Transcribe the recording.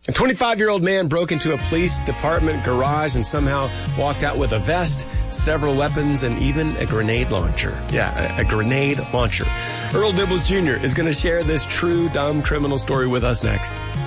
A 25-year-old man broke into a police department garage and somehow walked out with a vest, several weapons, and even a grenade launcher. Yeah, a grenade launcher. Earl Dibbles Jr. is going to share this true dumb criminal story with us next.